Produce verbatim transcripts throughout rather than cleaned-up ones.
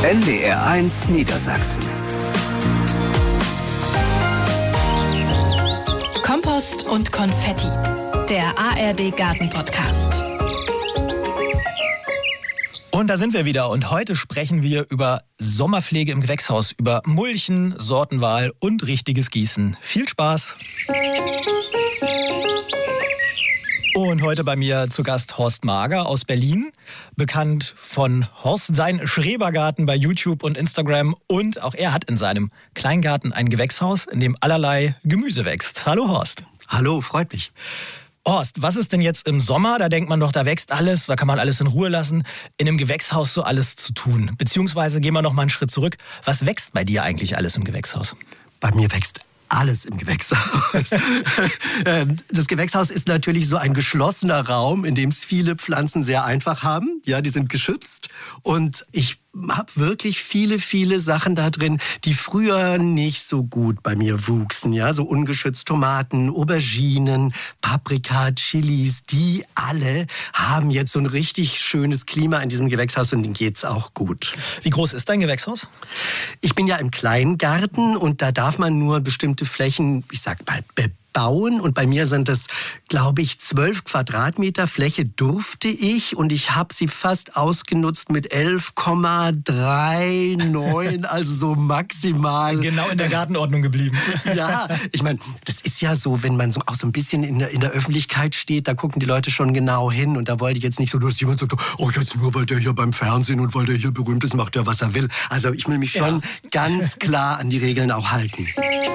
N D R eins Niedersachsen. Kompost und Konfetti, der A R D Garten-Podcast. Und da sind wir wieder und heute sprechen wir über Sommerpflege im Gewächshaus, über Mulchen, Sortenwahl und richtiges Gießen. Viel Spaß! Und heute bei mir zu Gast Horst Mager aus Berlin, bekannt von Horst sein Schrebergarten bei YouTube und Instagram. Und auch er hat in seinem Kleingarten ein Gewächshaus, in dem allerlei Gemüse wächst. Hallo Horst. Hallo, freut mich. Horst, was ist denn jetzt im Sommer? Da denkt man doch, da wächst alles, da kann man alles in Ruhe lassen. In einem Gewächshaus so alles zu tun. Beziehungsweise gehen wir noch mal einen Schritt zurück. Was wächst bei dir eigentlich alles im Gewächshaus? Bei mir wächst alles im Gewächshaus. Das Gewächshaus ist natürlich so ein geschlossener Raum, in dem es viele Pflanzen sehr einfach haben. Ja, die sind geschützt. Und ich habe wirklich viele, viele Sachen da drin, die früher nicht so gut bei mir wuchsen. Ja, so ungeschützt Tomaten, Auberginen, Paprika, Chilis, die alle haben jetzt so ein richtig schönes Klima in diesem Gewächshaus und denen geht's auch gut. Wie groß ist dein Gewächshaus? Ich bin ja im Kleingarten und da darf man nur bestimmte Flächen, ich sag mal, bebauen. Und bei mir sind das, glaube ich, zwölf Quadratmeter Fläche durfte ich und ich habe sie fast ausgenutzt mit elf Komma neununddreißig, also so maximal. Genau in der Gartenordnung geblieben. Ja, ich meine, das ist ja so, wenn man so auch so ein bisschen in der, in der Öffentlichkeit steht, da gucken die Leute schon genau hin und da wollte ich jetzt nicht so, dass jemand sagt, oh, jetzt nur, weil der hier beim Fernsehen und weil der hier berühmt ist, macht er, was er will. Also ich will mich schon ja. ganz klar an die Regeln auch halten.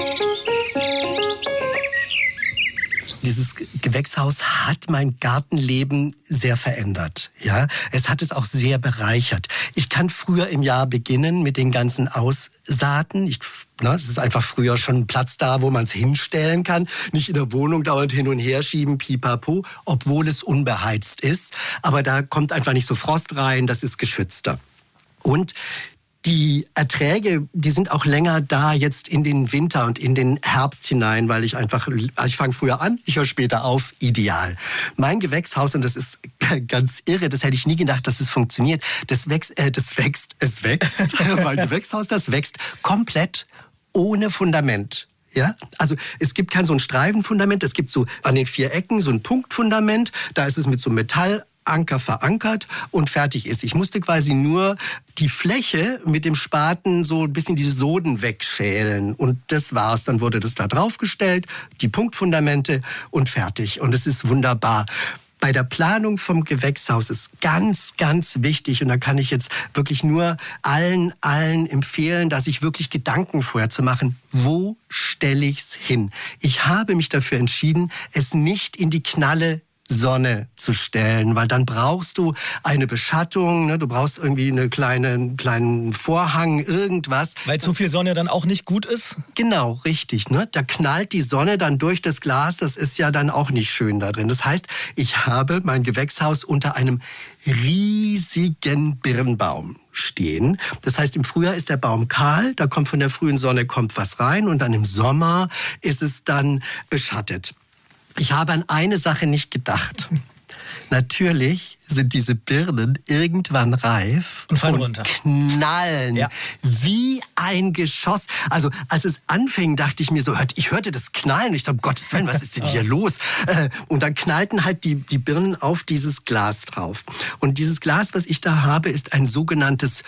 Dieses Gewächshaus hat mein Gartenleben sehr verändert. Ja, es hat es auch sehr bereichert. Ich kann früher im Jahr beginnen mit den ganzen Aussaaten. Ich, na, es ist einfach früher schon ein Platz da, wo man es hinstellen kann. Nicht in der Wohnung dauernd hin und her schieben, pipapo, obwohl es unbeheizt ist. Aber da kommt einfach nicht so Frost rein, das ist geschützter. Und die Erträge, die sind auch länger da jetzt in den Winter und in den Herbst hinein, weil ich einfach, ich fange früher an, ich höre später auf, ideal. Mein Gewächshaus, und das ist ganz irre, das hätte ich nie gedacht, dass es funktioniert, das wächst, äh, das wächst, es wächst, mein Gewächshaus, das wächst komplett ohne Fundament. Ja, also es gibt kein so ein Streifenfundament, es gibt so an den vier Ecken so ein Punktfundament, da ist es mit so Metall Anker verankert und fertig ist. Ich musste quasi nur die Fläche mit dem Spaten so ein bisschen die Soden wegschälen und das war's. Dann wurde das da draufgestellt, die Punktfundamente und fertig. Und es ist wunderbar. Bei der Planung vom Gewächshaus ist ganz, ganz wichtig und da kann ich jetzt wirklich nur allen, allen empfehlen, dass ich wirklich Gedanken vorher zu machen, wo stelle ich's hin? Ich habe mich dafür entschieden, es nicht in die knalle Sonne zu stellen, weil dann brauchst du eine Beschattung, ne? Du brauchst irgendwie eine kleine, einen kleinen Vorhang, irgendwas. Weil zu viel Sonne dann auch nicht gut ist? Genau, richtig. Ne? Da knallt die Sonne dann durch das Glas, das ist ja dann auch nicht schön da drin. Das heißt, ich habe mein Gewächshaus unter einem riesigen Birnbaum stehen. Das heißt, im Frühjahr ist der Baum kahl, da kommt von der frühen Sonne kommt was rein und dann im Sommer ist es dann beschattet. Ich habe an eine Sache nicht gedacht. Natürlich sind diese Birnen irgendwann reif und fallen und runter. Knallen ja. wie ein Geschoss. Also als es anfing, dachte ich mir so, ich hörte das Knallen. Ich dachte, um Gottes Willen, was ist denn hier los? Und dann knallten halt die, die Birnen auf dieses Glas drauf. Und dieses Glas, was ich da habe, ist ein sogenanntes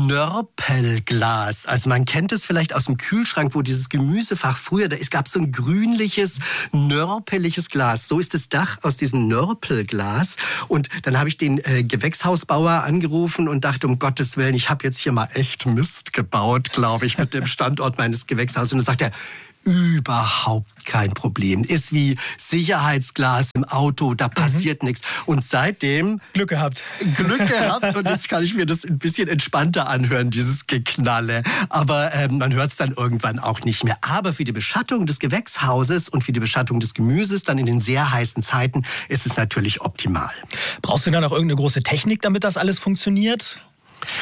Nörpelglas. Also man kennt es vielleicht aus dem Kühlschrank, wo dieses Gemüsefach früher, da es gab so ein grünliches, nörpeliges Glas. So ist das Dach aus diesem Nörpelglas. Und dann habe ich den äh, Gewächshausbauer angerufen und dachte, um Gottes Willen, ich habe jetzt hier mal echt Mist gebaut, glaube ich, mit dem Standort meines Gewächshauses. Und dann sagt er, überhaupt kein Problem. Ist wie Sicherheitsglas im Auto, da passiert mhm. nichts. Und seitdem... Glück gehabt. Glück gehabt und jetzt kann ich mir das ein bisschen entspannter anhören, dieses Geknalle. Aber ähm, man hört es dann irgendwann auch nicht mehr. Aber für die Beschattung des Gewächshauses und für die Beschattung des Gemüses dann in den sehr heißen Zeiten ist es natürlich optimal. Brauchst du dann auch irgendeine große Technik, damit das alles funktioniert?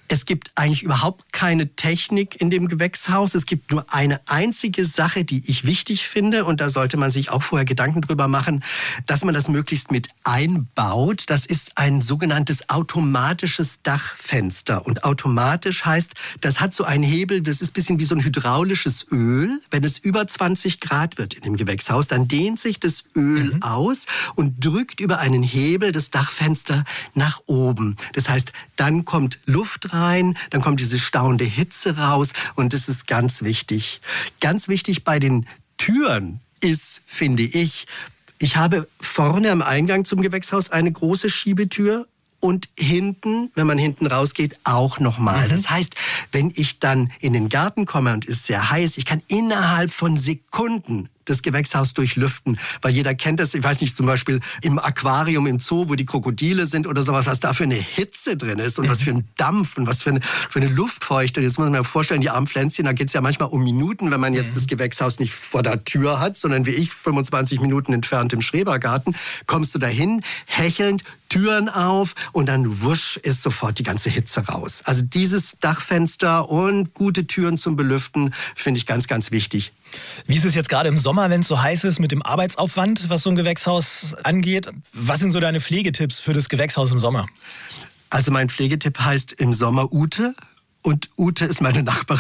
Es gibt eigentlich überhaupt keine Technik in dem Gewächshaus. Es gibt nur eine einzige Sache, die ich wichtig finde. Und da sollte man sich auch vorher Gedanken drüber machen, dass man das möglichst mit einbaut. Das ist ein sogenanntes automatisches Dachfenster. Und automatisch heißt, das hat so einen Hebel, das ist ein bisschen wie so ein hydraulisches Öl. Wenn es über zwanzig Grad wird in dem Gewächshaus, dann dehnt sich das Öl mhm. aus und drückt über einen Hebel das Dachfenster nach oben. Das heißt, dann kommt Luft rein, dann kommt diese stauende Hitze raus und das ist ganz wichtig. Ganz wichtig bei den Türen ist, finde ich, ich habe vorne am Eingang zum Gewächshaus eine große Schiebetür und hinten, wenn man hinten rausgeht, auch nochmal. Mhm. Das heißt, wenn ich dann in den Garten komme und es ist sehr heiß, ich kann innerhalb von Sekunden das Gewächshaus durchlüften, weil jeder kennt das, ich weiß nicht, zum Beispiel im Aquarium im Zoo, wo die Krokodile sind oder sowas, was da für eine Hitze drin ist und mhm. was für ein Dampf und was für eine, für eine Luftfeuchte. Jetzt muss man sich vorstellen, die armen Pflänzchen, da geht es ja manchmal um Minuten, wenn man jetzt mhm. das Gewächshaus nicht vor der Tür hat, sondern wie ich, fünfundzwanzig Minuten entfernt im Schrebergarten, kommst du dahin, hechelnd, Türen auf und dann wusch ist sofort die ganze Hitze raus. Also dieses Dachfenster und gute Türen zum Belüften finde ich ganz, ganz wichtig. Wie ist es jetzt gerade im Sommer, wenn es so heiß ist mit dem Arbeitsaufwand, was so ein Gewächshaus angeht? Was sind so deine Pflegetipps für das Gewächshaus im Sommer? Also mein Pflegetipp heißt im Sommer Ute und Ute ist meine Nachbarin.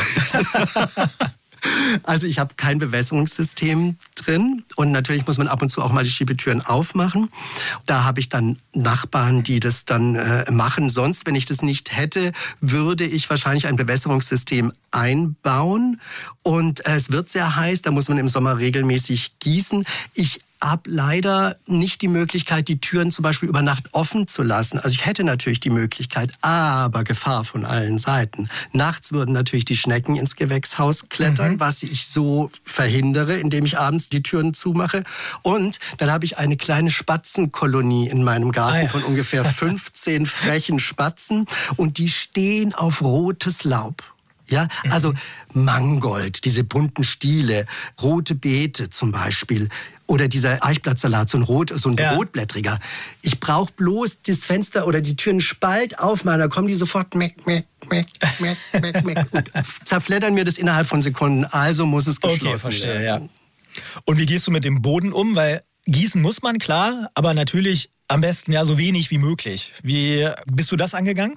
Also ich habe kein Bewässerungssystem drin und natürlich muss man ab und zu auch mal die Schiebetüren aufmachen. Da habe ich dann Nachbarn, die das dann äh, machen. Sonst, wenn ich das nicht hätte, würde ich wahrscheinlich ein Bewässerungssystem einbauen. Und äh, es wird sehr heiß, da muss man im Sommer regelmäßig gießen. Ich habe leider nicht die Möglichkeit, die Türen zum Beispiel über Nacht offen zu lassen. Also ich hätte natürlich die Möglichkeit, aber Gefahr von allen Seiten. Nachts würden natürlich die Schnecken ins Gewächshaus klettern, mhm. was ich so verhindere, indem ich abends die Türen zumache. Und dann habe ich eine kleine Spatzenkolonie in meinem Garten ah, ja. von ungefähr fünfzehn frechen Spatzen und die stehen auf rotes Laub. Ja, also Mangold, diese bunten Stiele, rote Beete zum Beispiel oder dieser Eichblattsalat, so ein rot, so ein ja. rotblättriger. Ich brauche bloß das Fenster oder die Türen Spalt aufmachen, da kommen die sofort meck, meck, meck, meck, meck, meck und zerfleddern mir das innerhalb von Sekunden. Also muss es geschlossen okay, verstehe, werden. Ja. Und wie gehst du mit dem Boden um? Weil gießen muss man, klar, aber natürlich am besten ja so wenig wie möglich. Wie bist du das angegangen?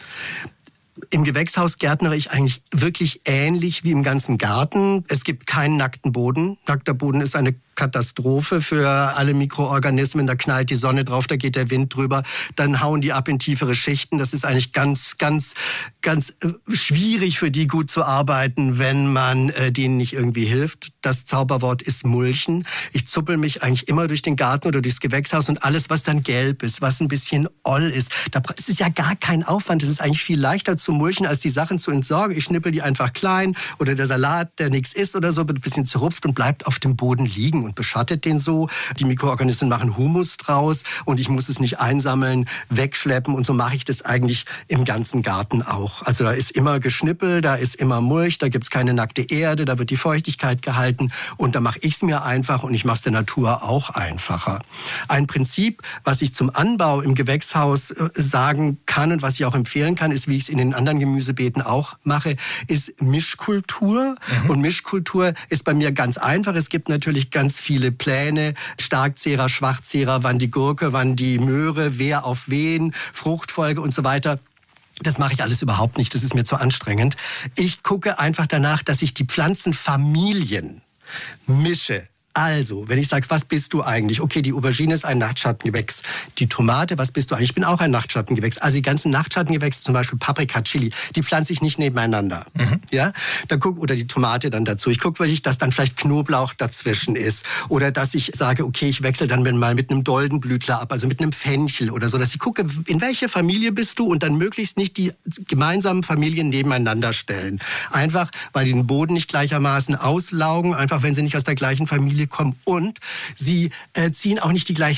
Im Gewächshaus gärtnere ich eigentlich wirklich ähnlich wie im ganzen Garten. Es gibt keinen nackten Boden. Nackter Boden ist eine Katastrophe für alle Mikroorganismen. Da knallt die Sonne drauf, da geht der Wind drüber. Dann hauen die ab in tiefere Schichten. Das ist eigentlich ganz, ganz, ganz schwierig für die gut zu arbeiten, wenn man äh, denen nicht irgendwie hilft. Das Zauberwort ist Mulchen. Ich zuppel mich eigentlich immer durch den Garten oder durchs Gewächshaus und alles, was dann gelb ist, was ein bisschen oll ist. Da ist es ja gar kein Aufwand. Es ist eigentlich viel leichter zu mulchen, als die Sachen zu entsorgen. Ich schnippel die einfach klein oder der Salat, der nichts ist oder so, wird ein bisschen zerrupft und bleibt auf dem Boden liegen und beschattet den so. Die Mikroorganismen machen Humus draus und ich muss es nicht einsammeln, wegschleppen und so mache ich das eigentlich im ganzen Garten auch. Also da ist immer Geschnippel, da ist immer Mulch, da gibt's keine nackte Erde, da wird die Feuchtigkeit gehalten und da mache ich es mir einfach und ich mache es der Natur auch einfacher. Ein Prinzip, was ich zum Anbau im Gewächshaus sagen kann und was ich auch empfehlen kann, ist, wie ich es in den anderen Gemüsebeeten auch mache, ist Mischkultur. Mhm. Und Mischkultur ist bei mir ganz einfach. Es gibt natürlich ganz viele Pläne, Starkzehrer, Schwachzehrer, wann die Gurke, wann die Möhre, wer auf wen, Fruchtfolge und so weiter. Das mache ich alles überhaupt nicht, das ist mir zu anstrengend. Ich gucke einfach danach, dass ich die Pflanzenfamilien mische. Also, wenn ich sage, was bist du eigentlich? Okay, die Aubergine ist ein Nachtschattengewächs. Die Tomate, was bist du eigentlich? Ich bin auch ein Nachtschattengewächs. Also die ganzen Nachtschattengewächse, zum Beispiel Paprika, Chili, die pflanze ich nicht nebeneinander. Mhm. Ja, dann guck, oder die Tomate dann dazu. Ich gucke wirklich, dass dann vielleicht Knoblauch dazwischen ist. Oder dass ich sage, okay, ich wechsle dann mal mit einem Doldenblütler ab, also mit einem Fenchel oder so. Dass ich gucke, in welche Familie bist du und dann möglichst nicht die gemeinsamen Familien nebeneinander stellen. Einfach, weil die den Boden nicht gleichermaßen auslaugen, einfach wenn sie nicht aus der gleichen Familie kommen und sie äh, ziehen auch nicht die gleichen